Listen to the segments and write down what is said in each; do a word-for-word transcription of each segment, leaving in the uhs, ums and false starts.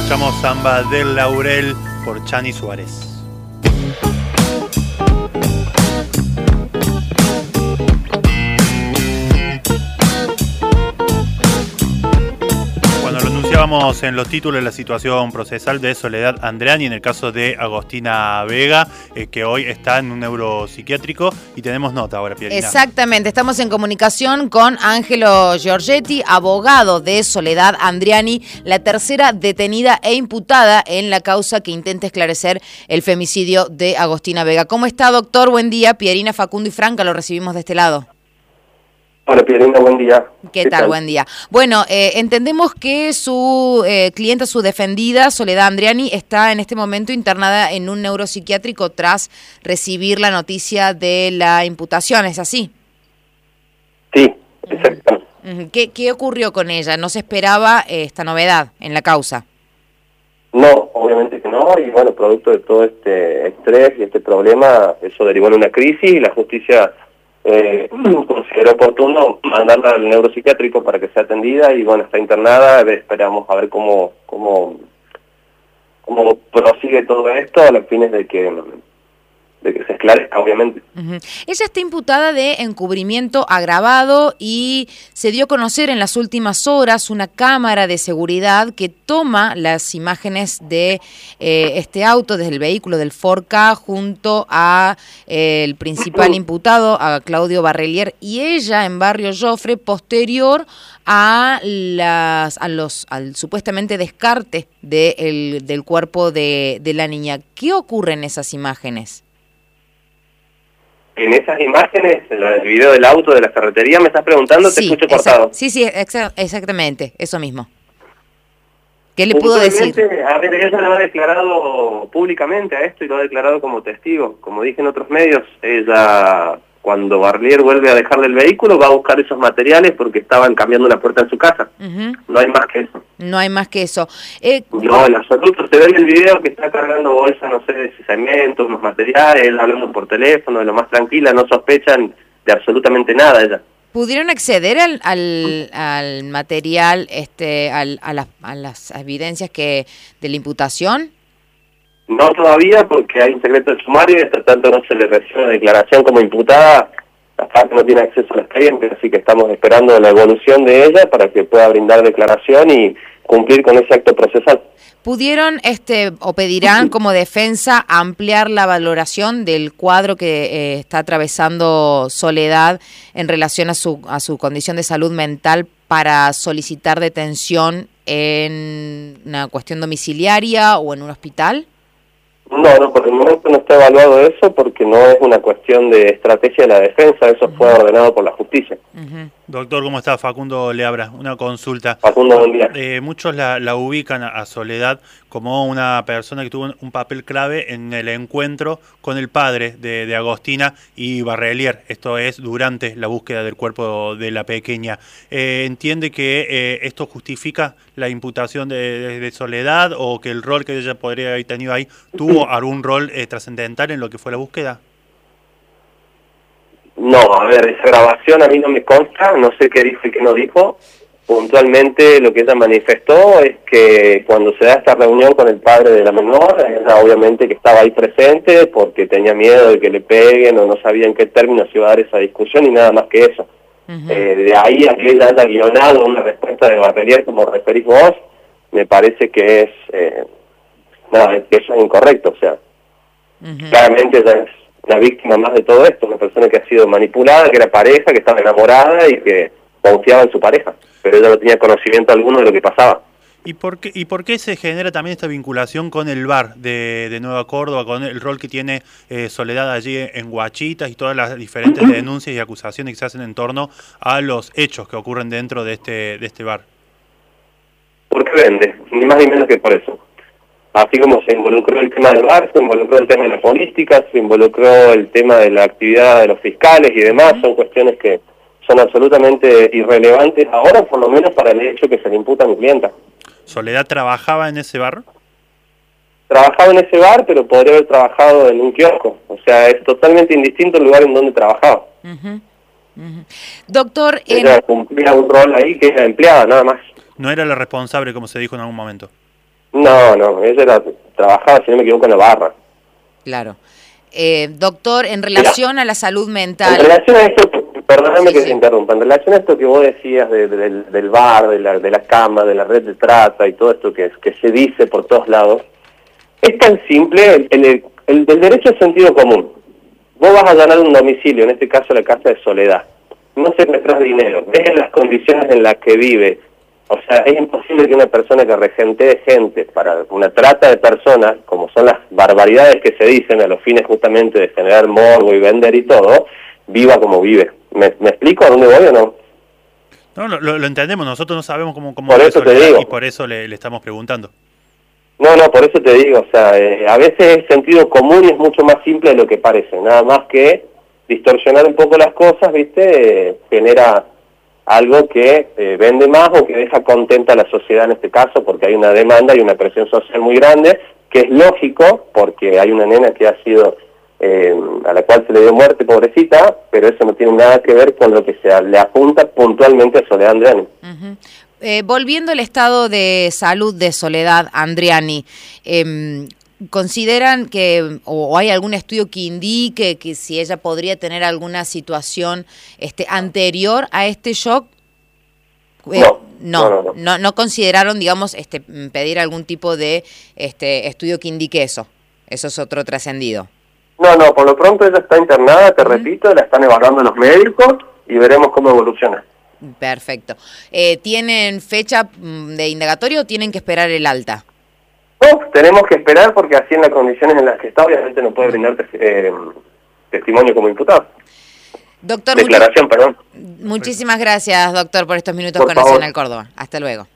Escuchamos Samba del Laurel por Chani Suárez. Bueno, lo anunciábamos en los títulos, la situación procesal de Soledad Andreani en el caso de Agostina Vega, eh, que hoy está en un neuropsiquiátrico, y tenemos nota ahora, Pierina. Exactamente, estamos en comunicación con Ángelo Giorgetti, abogado de Soledad Andreani, la tercera detenida e imputada en la causa que intenta esclarecer el femicidio de Agostina Vega. ¿Cómo está, doctor? Buen día. Pierina, Facundo y Franca lo recibimos de este lado. Hola, Pierina, buen día. ¿Qué, ¿Qué tal? tal? Buen día. Bueno, eh, entendemos que su eh, clienta, su defendida, Soledad Andreani, está en este momento internada en un neuropsiquiátrico tras recibir la noticia de la imputación, ¿es así? Sí, exactamente. Uh-huh. ¿Qué, ¿Qué ocurrió con ella? ¿No se esperaba eh, esta novedad en la causa? No, obviamente que no, y bueno, producto de todo este estrés y este problema, eso derivó en una crisis y la justicia Eh, consideró oportuno mandarla al neuropsiquiátrico para que sea atendida y bueno, está internada. Esperamos a ver cómo cómo cómo prosigue todo esto a los fines de que de que se esclarezca, obviamente. Uh-huh. Ella está imputada de encubrimiento agravado y se dio a conocer en las últimas horas una cámara de seguridad que toma las imágenes de eh, este auto desde el vehículo del Ford Ka junto a eh, el principal imputado, a Claudio Barrelier, y ella en Barrio Jofre, posterior a las a los al supuestamente descarte de el, del cuerpo de, de la niña. ¿Qué ocurre en esas imágenes? En esas imágenes, en el video del auto de la ferretería, ¿me estás preguntando? Sí, te escucho cortado. Sí, sí, exa exactamente, eso mismo. ¿Qué le pudo decir? A ver, ella lo ha declarado públicamente a esto y lo ha declarado como testigo. Como dije en otros medios, ella, cuando Barrelier vuelve a dejarle el vehículo, va a buscar esos materiales porque estaban cambiando una puerta en su casa. Uh-huh. No hay más que eso. No hay más que eso. Eh, no, en absoluto. Se ve en el video que está cargando bolsas, no sé, de cemento, unos materiales, él hablando por teléfono, de lo más tranquila, no sospechan de absolutamente nada ella. ¿Pudieron acceder al, al, al material, este, al, a, las, a las evidencias que de la imputación? No todavía, porque hay un secreto de sumario y hasta tanto no se le recibe la declaración como imputada, la parte no tiene acceso al expediente, así que estamos esperando la evolución de ella para que pueda brindar declaración y cumplir con ese acto procesal. ¿Pudieron este o pedirán como defensa ampliar la valoración del cuadro que eh, está atravesando Soledad en relación a su a su condición de salud mental para solicitar detención en una cuestión domiciliaria o en un hospital? No, no, por el momento no está evaluado eso porque no es una cuestión de estrategia de la defensa, eso uh-huh. fue ordenado por la justicia. Uh-huh. Doctor, ¿cómo está? Facundo le abra una consulta. Facundo, buen día. Eh, muchos la, la ubican a Soledad como una persona que tuvo un papel clave en el encuentro con el padre de, de Agostina y Barrelier, esto es durante la búsqueda del cuerpo de la pequeña. Eh, ¿Entiende que eh, esto justifica la imputación de, de, de Soledad o que el rol que ella podría haber tenido ahí tuvo algún rol eh, trascendental en lo que fue la búsqueda? No, a ver, esa grabación a mí no me consta, no sé qué dijo y qué no dijo. Puntualmente lo que ella manifestó es que cuando se da esta reunión con el padre de la menor, ella obviamente que estaba ahí presente porque tenía miedo de que le peguen o no sabía en qué términos iba a dar esa discusión y nada más que eso. Uh-huh. eh, de ahí a que ella haya guionado una respuesta de Barrelier como referís vos, me parece que es, eh, nada, que eso es incorrecto, o sea, uh-huh. claramente ella es la víctima más de todo esto, una persona que ha sido manipulada, que era pareja, que estaba enamorada y que confiaba en su pareja, pero ella no tenía conocimiento alguno de lo que pasaba. ¿Y por qué, y por qué se genera también esta vinculación con el bar de, de Nueva Córdoba, con el rol que tiene eh, Soledad allí en Guachitas y todas las diferentes denuncias y acusaciones que se hacen en torno a los hechos que ocurren dentro de este, de este bar? Porque vende, ni más ni menos que por eso. Así como se involucró el tema del bar, se involucró el tema de la política, se involucró el tema de la actividad de los fiscales y demás, son cuestiones que son absolutamente irrelevantes ahora, por lo menos para el hecho que se le imputa a mi clienta. ¿Soledad trabajaba en ese bar? Trabajaba en ese bar, pero podría haber trabajado en un kiosco. O sea, es totalmente indistinto el lugar en donde trabajaba. Uh-huh. Uh-huh. Doctor... Ella en... cumplía un rol ahí que era empleada, nada más. No era la responsable, como se dijo en algún momento. No, no, ella era, trabajaba, si no me equivoco, en la barra. Claro. Eh, doctor, en relación Mira, a la salud mental... En relación a esto, perdóname sí, que sí. te interrumpa, en relación a esto que vos decías de, de, del, del bar, de la, de la cama, de la red de trata y todo esto que, que se dice por todos lados, es tan simple, el, el, el, el derecho al sentido común. Vos vas a allanar un domicilio, en este caso la casa de Soledad, no secuestras dinero, ves las condiciones en las que vive. O sea, es imposible que una persona que regentee gente para una trata de personas, como son las barbaridades que se dicen a los fines justamente de generar morbo y vender y todo, viva como vive. ¿Me, me explico a dónde voy o no? No, lo, lo entendemos, nosotros no sabemos cómo... cómo por eso te digo. Y por eso le, le estamos preguntando. No, no, por eso te digo, o sea, eh, a veces el sentido común es mucho más simple de lo que parece, nada más que distorsionar un poco las cosas, ¿viste? Eh, genera... algo que eh, vende más o que deja contenta a la sociedad en este caso, porque hay una demanda y una presión social muy grande, que es lógico, porque hay una nena que ha sido, eh, a la cual se le dio muerte, pobrecita, pero eso no tiene nada que ver con lo que se le apunta puntualmente a Soledad Andriani. Uh-huh. eh, volviendo al estado de salud de Soledad Andriani, eh, ¿consideran que, o hay algún estudio que indique que si ella podría tener alguna situación este, anterior a este shock? Eh, no, no, no, no, no. no, no consideraron, digamos, este, pedir algún tipo de este, estudio que indique eso. Eso es otro trascendido. No, no, por lo pronto ella está internada, te uh-huh. repito, la están evaluando los médicos y veremos cómo evoluciona. Perfecto. Eh, ¿Tienen fecha de indagatorio o tienen que esperar el alta? No, tenemos que esperar porque así en las condiciones en las que está, obviamente no puede brindar eh, testimonio como imputado. Doctor, Declaración, perdón. Muchísimas gracias, doctor, por estos minutos por con favor. Nacional Córdoba. Hasta luego.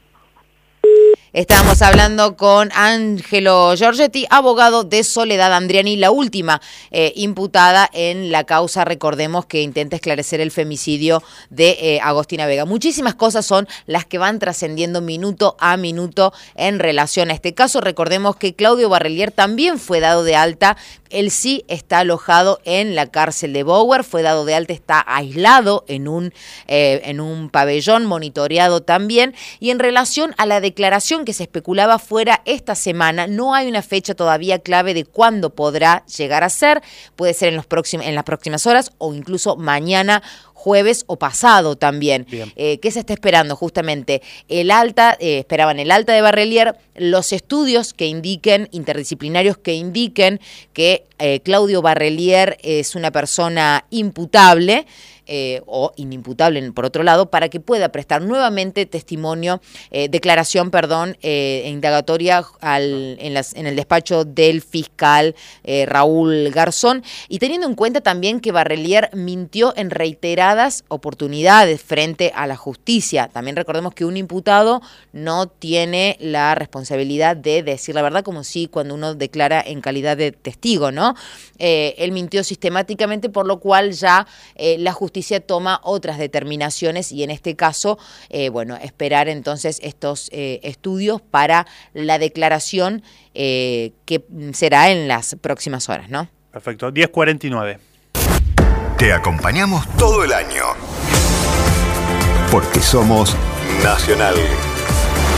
Estábamos hablando con Ángelo Giorgetti, abogado de Soledad Andriani, la última eh, imputada en la causa, recordemos, que intenta esclarecer el femicidio de eh, Agostina Vega. Muchísimas cosas son las que van trascendiendo minuto a minuto en relación a este caso. Recordemos que Claudio Barrelier también fue dado de alta. Él sí está alojado en la cárcel de Bower, fue dado de alta, está aislado en un, eh, en un pabellón, monitoreado también. Y en relación a la declaración que se especulaba fuera esta semana, no hay una fecha todavía clave de cuándo podrá llegar a ser. Puede ser en, los próximos, en las próximas horas o incluso mañana, jueves o pasado también. Eh, ¿Qué se está esperando? Justamente el alta, eh, esperaban el alta de Barrelier, los estudios que indiquen, interdisciplinarios que indiquen que eh, Claudio Barrelier es una persona imputable, Eh, o inimputable por otro lado, para que pueda prestar nuevamente testimonio, eh, declaración, perdón, eh, indagatoria al, en, las, en el despacho del fiscal eh, Raúl Garzón, y teniendo en cuenta también que Barrelier mintió en reiteradas oportunidades frente a la justicia. También recordemos que un imputado no tiene la responsabilidad de decir la verdad, como si cuando uno declara en calidad de testigo, ¿no? Eh, él mintió sistemáticamente, por lo cual ya eh, la justicia toma otras determinaciones y en este caso, eh, bueno, esperar entonces estos eh, estudios para la declaración eh, que será en las próximas horas, ¿no? Perfecto, diez cuarenta y nueve. Te acompañamos todo el año porque somos Nacional.